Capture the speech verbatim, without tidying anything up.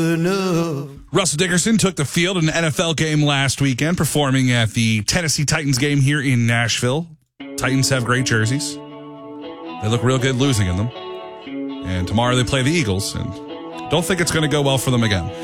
enough. Russell Dickerson took the field in an N F L game last weekend, performing at the Tennessee Titans game here in Nashville. Titans have great jerseys. They look real good losing in them. And tomorrow they play the Eagles, and don't think it's going to go well for them again.